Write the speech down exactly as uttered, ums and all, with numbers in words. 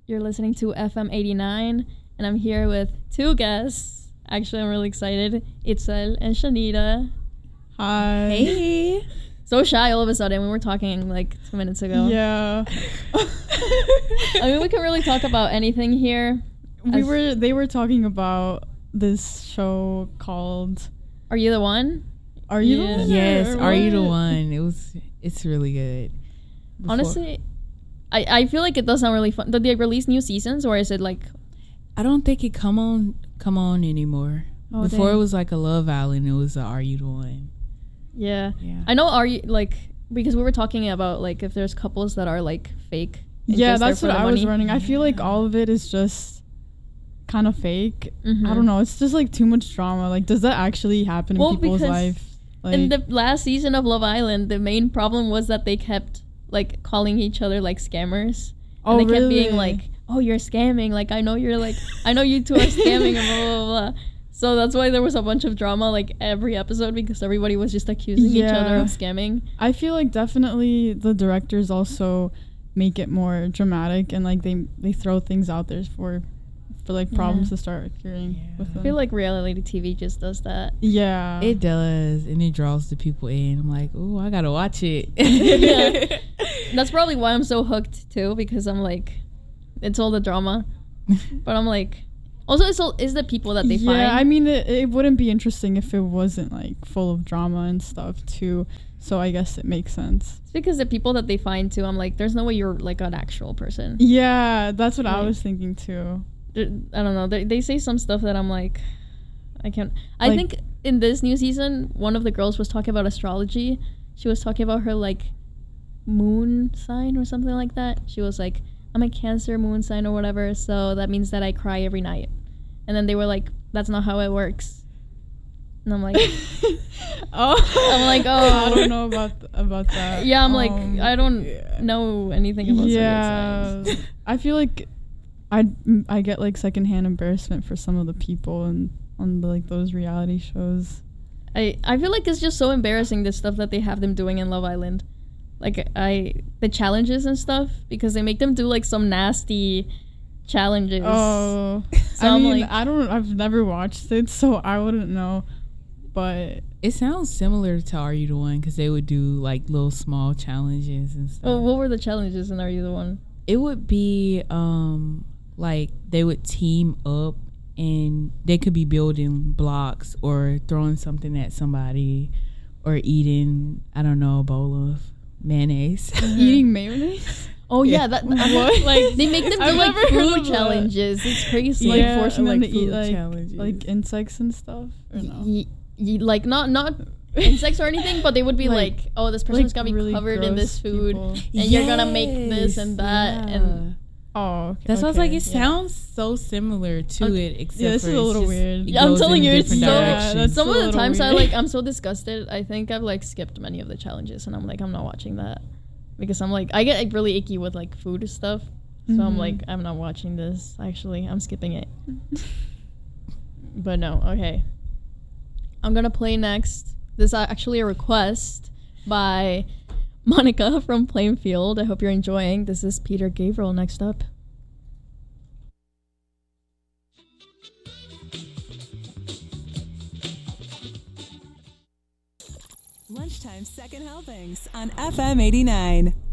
You're listening to F M eighty-nine, and I'm here with two guests. Actually, I'm really excited. Itzel and Shanita. Hi. Hey. So shy all of a sudden. We were talking like two minutes ago. Yeah. I mean, we can really talk about anything here. We were. They were talking about this show called Are You the One? Are You Yeah. the One? Yes, Or Are You the what? One? It was. It's really good. Before- Honestly, I, I feel like it does sound really fun. Did they release new seasons, or is it like... I don't think it come on come on anymore. Oh, Before dang. it was like a Love Island. It was a Are You the One? Yeah. Yeah. I know, are you, like... Because we were talking about, like, if there's couples that are, like, fake. and Yeah, just there that's for what the I was money. running. I feel like all of it is just kind of fake. Mhm. I don't know. It's just like too much drama. Like, does that actually happen Well, in people's because life? Like, In the last season of Love Island, the main problem was that they kept, like, calling each other, like, scammers. oh, And they kept really? being like, oh, you're scamming. Like, I know you're, like, I know you two are scamming and blah, blah, blah. So that's why there was a bunch of drama, like, every episode, because everybody was just accusing each other Yeah. of scamming. I feel like definitely the directors also make it more dramatic and like they they throw things out there for for like problems Yeah. to start occurring Yeah. with I them. feel like reality T V just does that. yeah, It does, and it draws the people in. I'm like, oh, I gotta watch it. Yeah. That's probably why I'm so hooked, too, because I'm like, it's all the drama. But I'm like, also, it's, all, it's the people that they yeah. find. I mean, it, it wouldn't be interesting if it wasn't like full of drama and stuff too. So I guess it makes sense. It's because the people that they find, too, I'm like, there's no way you're, like, an actual person. Yeah, that's what I Like- was thinking too. They're- I don't know. They, they say some stuff that I'm like, I can't. I Like- think in this new season, one of the girls was talking about astrology. She was talking about her, like, moon sign or something like that. She was like, I'm a Cancer moon sign or whatever, so that means that I cry every night. And then they were like, that's not how it works. And I'm like, oh, I'm like, I oh. don't know about th- about that. yeah, I'm like, Um, I don't yeah. know anything about yeah zodiac signs. I feel like I I get like secondhand embarrassment for some of the people and on the, like those reality shows. I, I feel like it's just so embarrassing, the stuff that they have them doing in Love Island. Like, I the challenges and stuff, because they make them do like some nasty challenges. Oh, So I I'm mean, like- I don't. I've never watched it, so I wouldn't know. But It sounds similar to Are You the One? Because they would do like little small challenges and stuff. Well, what were the challenges, and Are You the One? It would be um like they would team up and they could be building blocks or throwing something at somebody or eating, I don't know, a bowl of mayonnaise. eating mayonnaise. Oh yeah, Yeah. that What? like they make them do I've like never heard food of that. challenges. It's crazy. Like Yeah, forcing them like to eat food like challenges. like insects and stuff. Or no? Y- y- like not not insects or anything, but they would be like, Like- oh, this person's like gonna be really covered in this gross food, people. and you're gonna make this Yes, and that, yeah. and Oh, okay, That's why I was like, okay. it Yeah. sounds so similar to Um, it, except yeah, this for is a it's little just- weird. it Yeah, I'm goes telling in a you, it's different so- direction. that's some a of the little times I weird. like I'm so disgusted. I think I've like skipped many of the challenges, and I'm like, I'm not watching that, because I'm like, I get like, really icky with like food stuff. So I'm Mhm. like, I'm not watching this. Actually, I'm skipping it. But no, okay. I'm gonna play next. This is actually a request by Monica from Plainfield. I hope you're enjoying. This is Peter Gabriel next up. Lunchtime Second Helpings on F M eighty-nine.